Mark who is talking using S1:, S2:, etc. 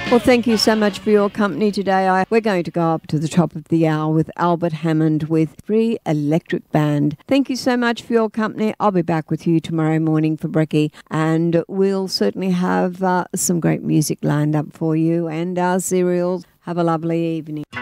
S1: Well, thank you so much for your company today. We're going to go up to the top of the hour with Albert Hammond with Free Electric Band. Thank you so much for your company. I'll be back with you tomorrow morning for Brekkie, and we'll certainly have some great music lined up for you and our cereals. Have a lovely evening.